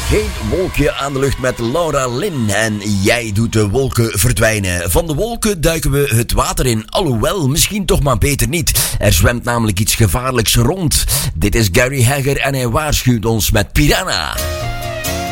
Geen wolkje aan de lucht met Laura Lynn en jij doet de wolken verdwijnen. Van de wolken duiken we het water in, alhoewel misschien toch maar beter niet. Er zwemt namelijk iets gevaarlijks rond. Dit is Gary Hagger en hij waarschuwt ons met Piranha.